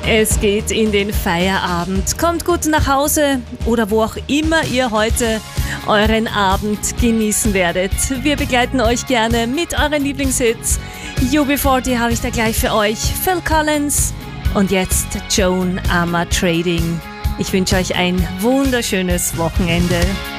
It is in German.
Es geht in den Feierabend. Kommt gut nach Hause oder wo auch immer ihr heute euren Abend genießen werdet. Wir begleiten euch gerne mit euren Lieblingshits. UB40 habe ich da gleich für euch. Phil Collins und jetzt Joan Armatrading. Ich wünsche euch ein wunderschönes Wochenende.